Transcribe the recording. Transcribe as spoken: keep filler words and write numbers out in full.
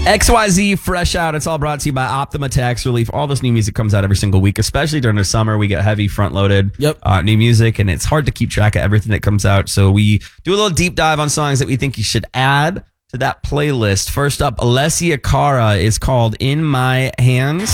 X Y Z Fresh Out. It's all brought to you by Optima Tax Relief. All this new music comes out every single week, especially during the summer. We get heavy front-loaded Yep. uh, new music, and it's hard to keep track of everything that comes out. So we do a little deep dive on songs that we think you should add to that playlist. First up, Alessia Cara is called In My Hands.